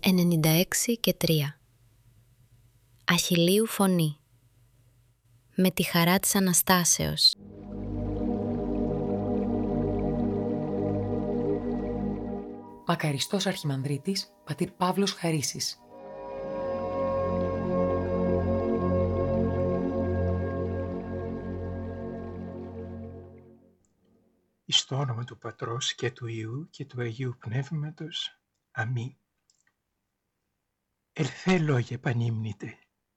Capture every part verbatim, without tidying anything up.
ενενήντα έξι και τρία. Αχιλλείου φωνή. Με τη χαρά της Αναστάσεως. Μακαριστός Αρχιμανδρίτης, πατήρ Παύλος Χαρίσης. Εις το όνομα του Πατρός και του Υιού και του Αγίου Πνεύματος. Αμήν. Ελθέ λόγε πανύμνητε.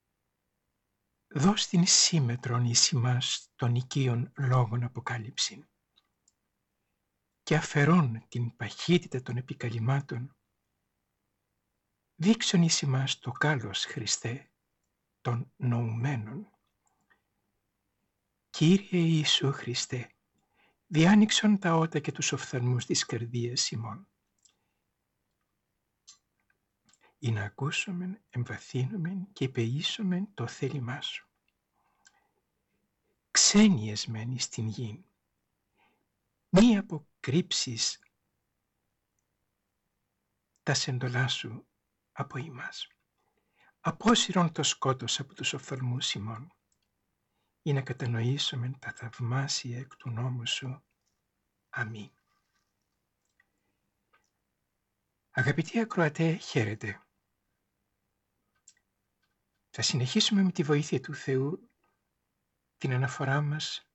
Δώσ' την σύμμετρον εις ημάς των οικείων λόγων αποκάλυψην και αφαιρών την παχύτητα των επικαλυμάτων, δείξον εις ημάς το κάλος, Χριστέ, των νοουμένων. Κύριε Ιησού Χριστέ, διάνοιξον τα ότα και τους οφθαλμούς της καρδίας ημών, ή να ακούσομεν, εμβαθύνομεν και υπεήσομεν το θέλημά σου. Ξένοι εσμένοι στην γη, μη αποκρύψεις τα σεντολά σου από ημάς. Απόσυρον το σκότος από τους οφθαλμούς ημών, ή να κατανοήσομεν τα θαυμάσια εκ του νόμου σου. Αμήν. Αγαπητοί ακροατέ, χαίρετε. Θα συνεχίσουμε με τη βοήθεια του Θεού την αναφορά μας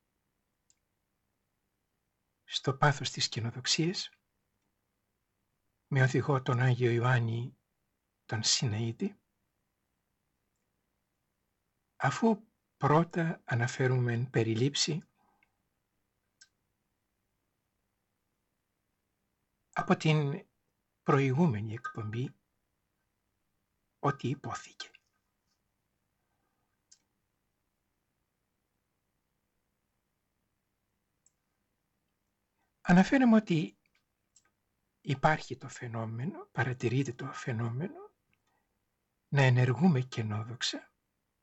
στο πάθος της καινοδοξίας με οδηγό τον Άγιο Ιωάννη τον Συναήτη, αφού πρώτα αναφέρουμε εν περιλήψη από την προηγούμενη εκπομπή ότι υπόθηκε. Αναφέραμε ότι υπάρχει το φαινόμενο, παρατηρείται το φαινόμενο, να ενεργούμε καινόδοξα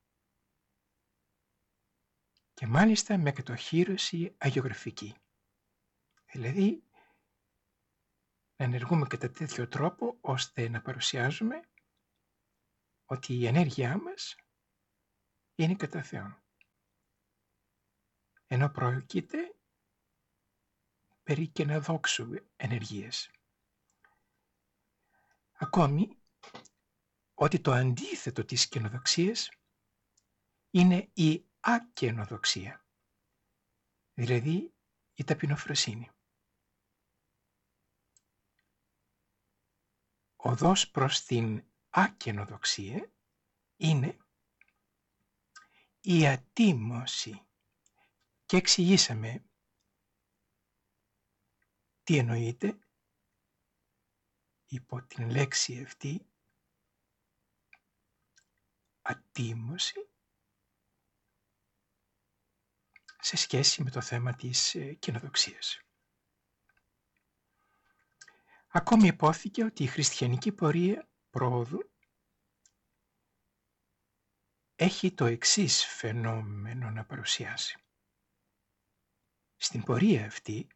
και μάλιστα με κατοχύρωση αγιογραφική. Δηλαδή, να ενεργούμε κατά τέτοιο τρόπο ώστε να παρουσιάζουμε ότι η ενέργειά μας είναι κατά Θεόν. Ενώ πρόκειται περί καινοδόξου ενεργείας. Ακόμη, ότι το αντίθετο της καινοδοξίας είναι η ακαινοδοξία, δηλαδή η ταπεινοφροσύνη. Οδός προς την ακαινοδοξία είναι η ατίμωση και εξηγήσαμε τι εννοείται υπό την λέξη αυτή ατίμωση σε σχέση με το θέμα της καινοδοξίας. Ακόμη υπόθηκε ότι η χριστιανική πορεία προόδου έχει το εξής φαινόμενο να παρουσιάσει. Στην πορεία αυτή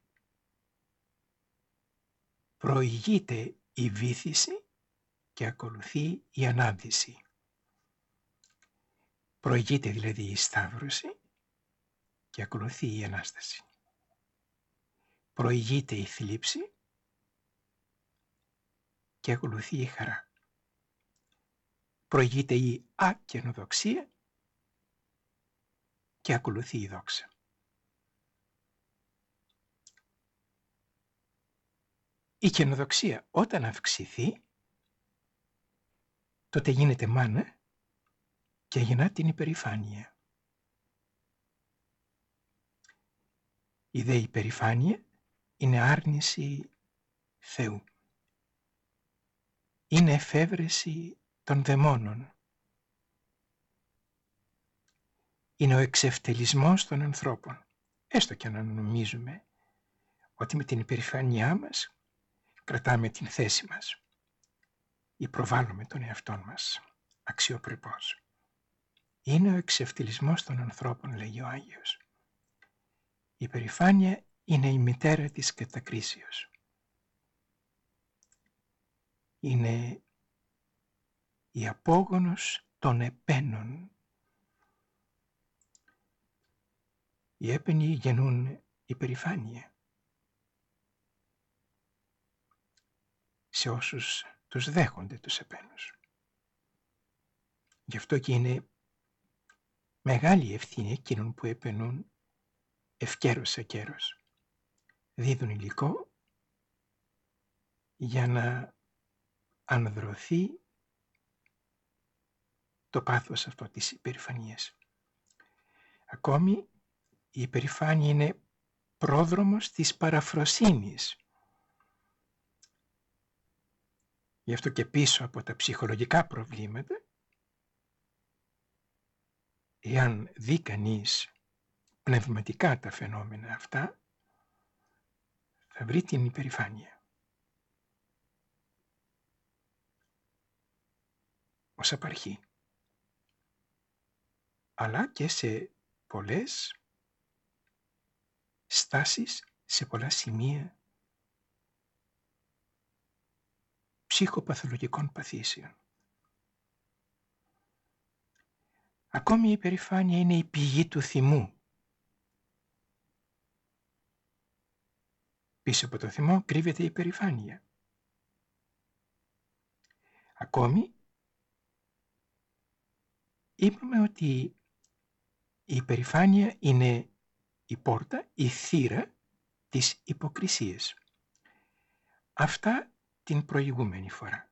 προηγείται η βύθιση και ακολουθεί η ανάδυση. Προηγείται δηλαδή η σταύρωση και ακολουθεί η Ανάσταση. Προηγείται η θλίψη και ακολουθεί η χαρά. Προηγείται η ακαινοδοξία και ακολουθεί η δόξα. Η καινοδοξία όταν αυξηθεί, τότε γίνεται μάνα και γεννά την υπερηφάνεια. Η δε υπερηφάνεια είναι άρνηση Θεού. Είναι εφεύρεση των δαιμόνων. Είναι ο εξευτελισμός των ανθρώπων. Έστω και να νομίζουμε ότι με την υπερηφάνειά μας κρατάμε την θέση μας ή προβάλλουμε τον εαυτό μας αξιοπρεπώς. Είναι ο εξευτελισμός των ανθρώπων, λέγει ο Άγιος. Η υπερηφάνεια είναι η μητέρα της κατακρίσεως. Είναι η απόγονος των επένων. Οι έπαινοι γεννούν υπερηφάνεια σε όσους τους δέχονται τους επένους. Γι' αυτό και είναι μεγάλη ευθύνη εκείνων που επενούν ευκαίρος εκαίρος. Δίδουν υλικό για να ανδρωθεί το πάθος αυτό της υπερηφανίας. Ακόμη η υπερηφάνεια είναι πρόδρομος της παραφροσύνης. Γι' αυτό και πίσω από τα ψυχολογικά προβλήματα, εάν δει κανείς πνευματικά τα φαινόμενα αυτά, θα βρει την υπερηφάνεια ως απαρχή. Αλλά και σε πολλές στάσεις, σε πολλά σημεία ψυχοπαθολογικών παθήσεων. Ακόμη η υπερηφάνεια είναι η πηγή του θυμού. Πίσω από το θυμό κρύβεται η υπερηφάνεια. Ακόμη είπαμε ότι η υπερηφάνεια είναι η πόρτα, η θύρα της υποκρισίας. Αυτά την προηγούμενη φορά.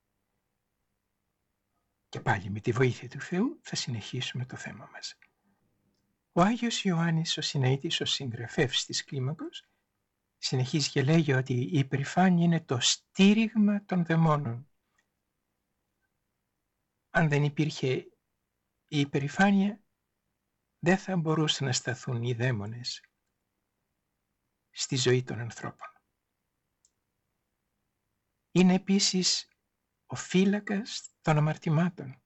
Και πάλι με τη βοήθεια του Θεού θα συνεχίσουμε το θέμα μας. Ο Άγιος Ιωάννης ο Συναήτης, ο συγγραφεύς της κλίμακος, συνεχίζει και λέγει ότι η υπερηφάνεια είναι το στήριγμα των δαιμόνων. Αν δεν υπήρχε η υπερηφάνεια, δεν θα μπορούσαν να σταθούν οι δαίμονες στη ζωή των ανθρώπων. Είναι επίσης ο φύλακας των αμαρτημάτων.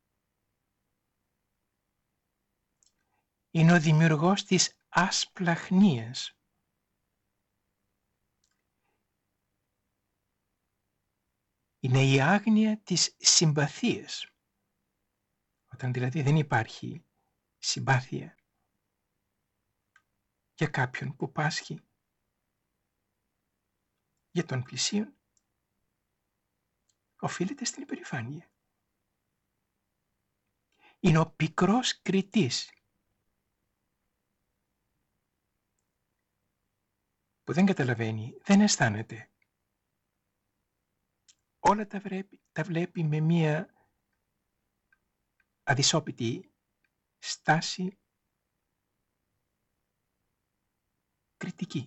Είναι ο δημιουργός της ασπλαχνίας. Είναι η άγνοια της συμπαθίας. Όταν δηλαδή δεν υπάρχει συμπάθεια για κάποιον που πάσχει για τον πλησίον, οφείλεται στην υπερηφάνεια. Είναι ο πικρός κριτής που δεν καταλαβαίνει, δεν αισθάνεται. Όλα τα βλέπει, τα βλέπει με μία αδυσόπιτη στάση κριτική.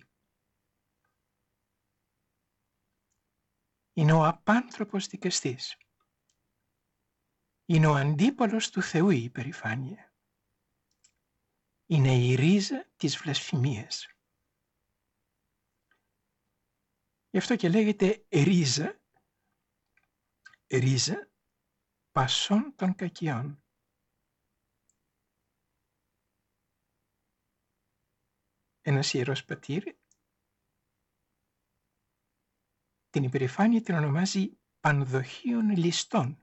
Είναι ο απάνθρωπος δικαστής. Είναι ο αντίπαλος του Θεού η υπερηφάνεια. Είναι η ρίζα της βλασφημίας. Γι' αυτό και λέγεται ρίζα, ρίζα πασών των κακιών. Ένας ιερός πατήρ την υπερηφάνεια την ονομάζει πανδοχείων ληστών.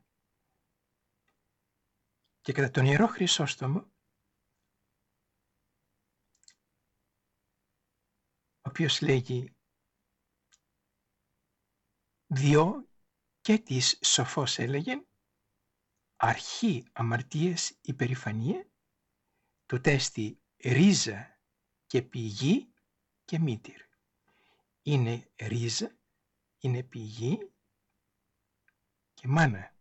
Και κατά τον Ιερό Χρυσόστομο, ο οποίος λέγει «Διό και της σοφός έλεγεν, αρχή αμαρτίας υπερηφανία, του τέστη ρίζα και πηγή και μήτηρ». Είναι ρίζα, είναι πηγή και μάνα,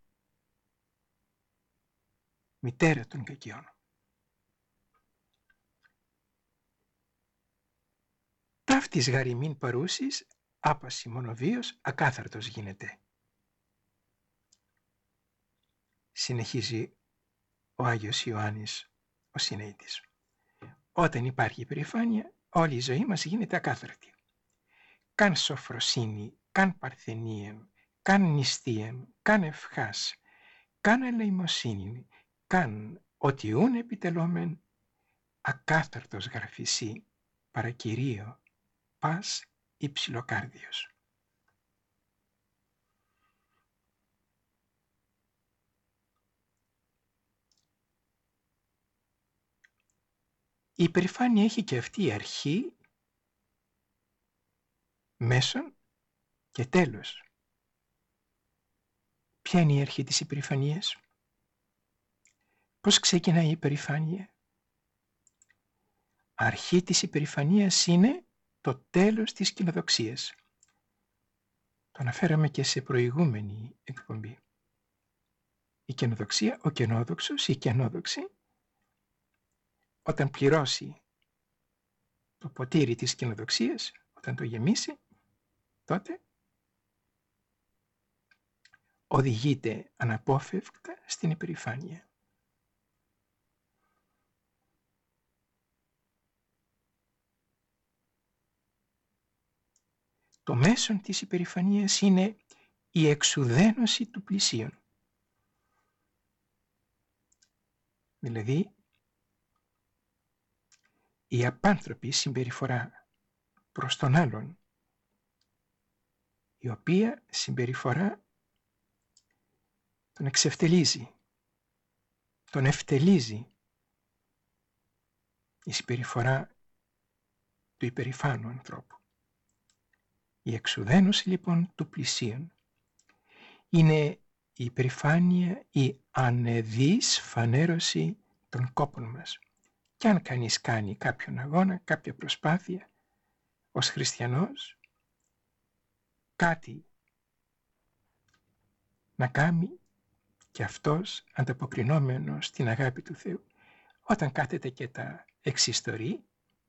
μητέρα των κακιών. Ταύτης γαριμήν παρούσης, άπαση μονοβίος, ακάθαρτος γίνεται. Συνεχίζει ο Άγιος Ιωάννης ο Συναήτης. Όταν υπάρχει υπερηφάνεια, όλη η ζωή μας γίνεται ακάθαρτη. Καν σοφροσύνη, καν παρθενίαν, καν νηστείαν, καν ευχάς, καν ελεημοσύνη, καν ότι ούν επιτελόμεν, ακάθαρτος γραφισί, παρακυρίο, πας υψηλοκάρδιος. Η υπερηφάνεια έχει και αυτή αρχή, μέσον και τέλος. Ποια είναι η αρχή της υπερηφανίας? Πώς ξεκινάει η υπερηφάνεια? Αρχή της υπερηφανίας είναι το τέλος της κοινοδοξίας. Το αναφέραμε και σε προηγούμενη εκπομπή. Η κοινοδοξία, ο κενόδοξος, η κενόδοξη, όταν πληρώσει το ποτήρι της κοινοδοξίας, όταν το γεμίσει, τότε οδηγείται αναπόφευκτα στην υπερηφάνεια. Το μέσον της υπερηφανίας είναι η εξουδένωση του πλησίον. Δηλαδή, η απάνθρωπη συμπεριφορά προς τον άλλον, η οποία συμπεριφορά τον εξευτελίζει, τον ευτελίζει. Η συμπεριφορά του υπερηφάνου ανθρώπου. Η εξουδένωση λοιπόν του πλησίον είναι η υπερηφάνεια, η ανεδής φανέρωση των κόπων μας. Κι αν κανείς κάνει κάποιον αγώνα, κάποια προσπάθεια, ως χριστιανός, κάτι να κάνει και αυτός ανταποκρινόμενος στην αγάπη του Θεού, όταν κάθεται και τα εξιστορεί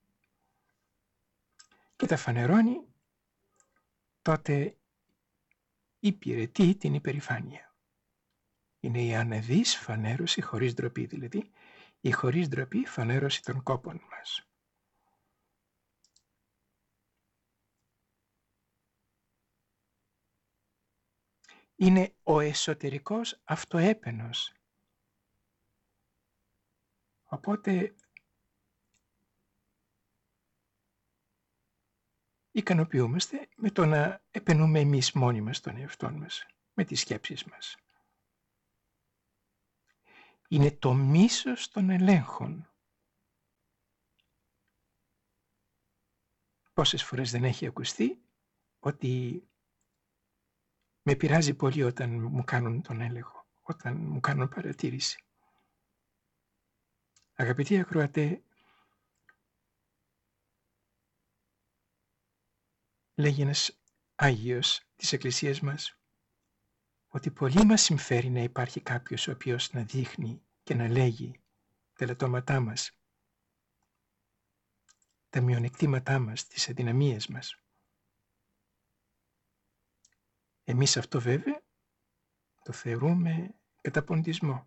και τα φανερώνει, τότε υπηρετεί την υπερηφάνεια. Είναι η ανεδής φανέρωση χωρίς ντροπή, δηλαδή η χωρίς ντροπή φανέρωση των κόπων μας. Είναι ο εσωτερικός αυτοέπαινος. Οπότε ικανοποιούμαστε με το να επαινούμε εμείς μόνοι μας τον εαυτό μας, με τις σκέψεις μας. Είναι το μίσος των ελέγχων. Πόσες φορές δεν έχει ακουστεί ότι με πειράζει πολύ όταν μου κάνουν τον έλεγχο, όταν μου κάνουν παρατήρηση. Αγαπητοί ακροατέ, λέγει ένας Άγιος της Εκκλησίας μας, ότι πολύ μας συμφέρει να υπάρχει κάποιος ο οποίος να δείχνει και να λέγει τα λατώματά μας, τα μειονεκτήματά μας, τις αδυναμίες μας. Εμείς αυτό βέβαια το θεωρούμε καταποντισμό.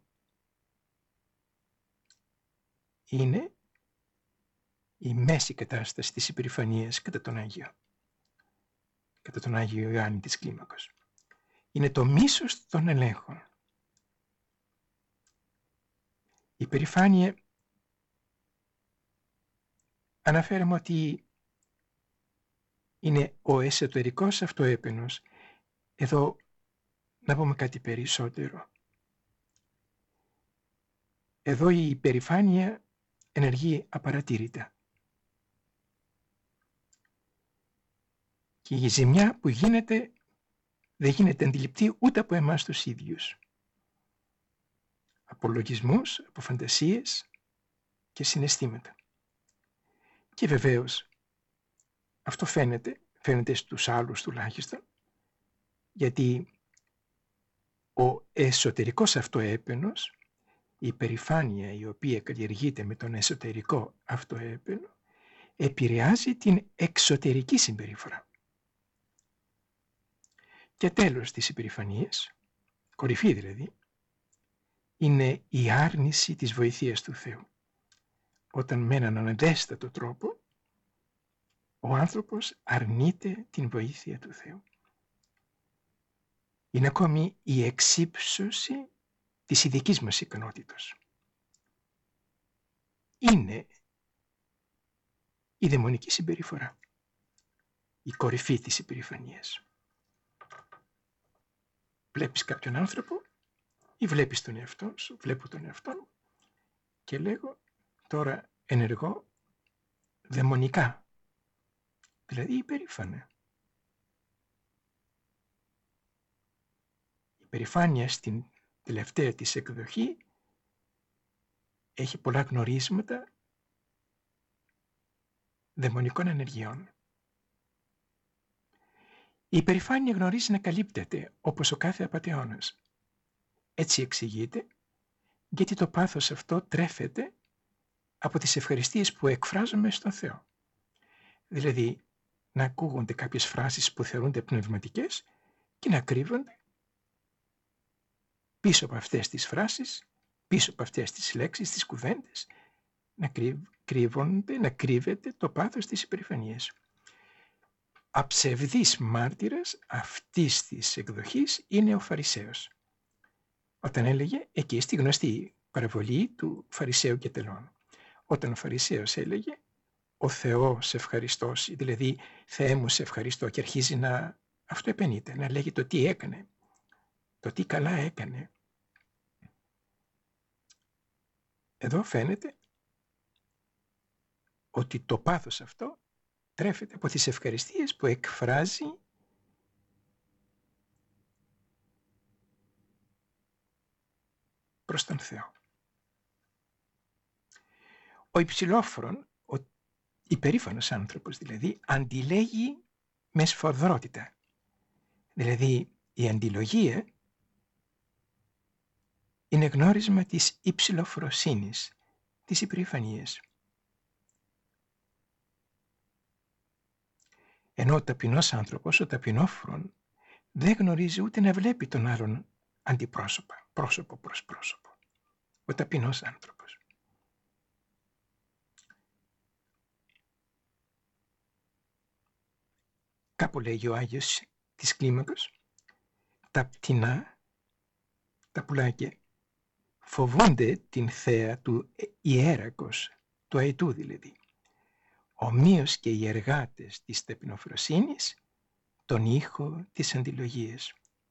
Είναι η μέση κατάσταση της υπερηφανίας κατά τον Άγιο, κατά τον Άγιο Ιωάννη της Κλίμακος. Είναι το μίσος των ελέγχων. Η υπερηφάνεια, αναφέραμε ότι είναι ο εσωτερικός αυτοέπαινος. Εδώ να πούμε κάτι περισσότερο. Εδώ η υπερηφάνεια ενεργεί απαρατήρητα. Και η ζημιά που γίνεται δεν γίνεται αντιληπτή ούτε από εμάς τους ίδιους. Από λογισμούς, από φαντασίες και συναισθήματα. Και βεβαίως αυτό φαίνεται, φαίνεται στους άλλους τουλάχιστον, γιατί ο εσωτερικός αυτοέπαινος, η υπερηφάνεια η οποία καλλιεργείται με τον εσωτερικό αυτοέπαινο, επηρεάζει την εξωτερική συμπεριφορά. Και τέλος της υπερηφανίας, κορυφή δηλαδή, είναι η άρνηση της βοηθείας του Θεού. Όταν με έναν ανεδέστατο τρόπο ο άνθρωπος αρνείται την βοήθεια του Θεού. Είναι ακόμη η εξύψωση της ειδικής μας ικανότητας. Είναι η δαιμονική συμπεριφορά, η κορυφή της υπερηφανίας. Βλέπεις κάποιον άνθρωπο ή βλέπεις τον εαυτό σου, βλέπω τον εαυτό μου και λέγω τώρα ενεργώ δαιμονικά, δηλαδή υπερήφανα. Η υπερηφάνεια στην τελευταία της εκδοχή έχει πολλά γνωρίσματα δαιμονικών ενεργειών. Η υπερηφάνεια γνωρίζει να καλύπτεται όπως ο κάθε απατεώνας. Έτσι εξηγείται γιατί το πάθος αυτό τρέφεται από τις ευχαριστίες που εκφράζουμε στον Θεό. Δηλαδή να ακούγονται κάποιες φράσεις που θεωρούνται πνευματικές και να κρύβονται πίσω από αυτές τις φράσεις, πίσω από αυτές τις λέξεις, τις κουβέντες, να κρύβονται, να κρύβεται το πάθος της υπερηφανίας. Αψευδής μάρτυρας αυτής της εκδοχής είναι ο Φαρισαίος, όταν έλεγε εκεί στη γνωστή παραβολή του Φαρισαίου και τελών. Όταν ο Φαρισαίος έλεγε «Ο Θεός ευχαριστώσει», δηλαδή «Θεέ μου σε ευχαριστώ», και αρχίζει να αυτοεπαινείται, να λέγει το τι έκανε, το τι καλά έκανε. Εδώ φαίνεται ότι το πάθος αυτό τρέφεται από τις ευχαριστίες που εκφράζει προς τον Θεό. Ο υψηλόφρον, ο υπερήφανος άνθρωπος δηλαδή, αντιλέγει με σφοδρότητα. Δηλαδή η αντιλογία είναι γνώρισμα της υψηλοφροσύνης, της υπερηφανίας. Ενώ ο ταπεινός άνθρωπος, ο ταπεινόφρον, δεν γνωρίζει ούτε να βλέπει τον άλλον αντιπρόσωπα, πρόσωπο προς πρόσωπο. Ο ταπεινός άνθρωπος. Κάπου λέγει ο Άγιος της Κλίμακος, τα πτηνά, τα πουλάκια, φοβούνται την θέα του ιέρακος, του αετού δηλαδή. Ομοίως και οι εργάτες της ταπεινοφροσύνης, τον ήχο της αντιλογίας.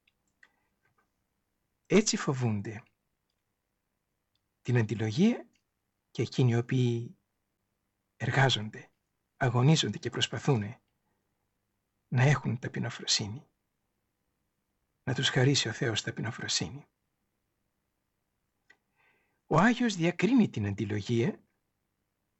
Έτσι φοβούνται την αντιλογία και εκείνοι οι οποίοι εργάζονται, αγωνίζονται και προσπαθούν να έχουν ταπεινοφροσύνη. Να τους χαρίσει ο Θεός ταπεινοφροσύνη. Ο Άγιος διακρίνει την αντιλογία